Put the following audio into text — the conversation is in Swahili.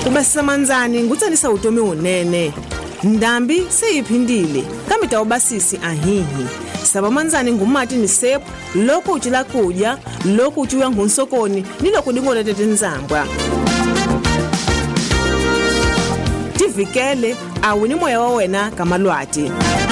Ubasamanzani ngutsanisa utomi unene. Ndambi seyiphindile kambe tawubasisi ahihi. Sabamanzani ngumati ni sepu loko uchila kudya, loko uchuya ngunsokoni niloko dingole tete nzambwa. Tivikele awini moya wa wena kamalwati.